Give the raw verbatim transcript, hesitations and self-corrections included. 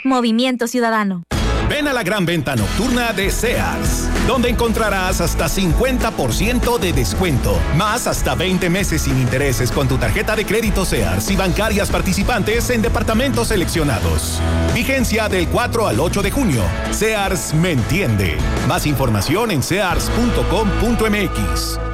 Movimiento Ciudadano. Ven a la gran venta nocturna de Sears, donde encontrarás hasta cincuenta por ciento de descuento, más hasta veinte meses sin intereses con tu tarjeta de crédito Sears y bancarias participantes en departamentos seleccionados. Vigencia del cuatro al ocho de junio. Sears me entiende. Más información en sears punto com punto m x.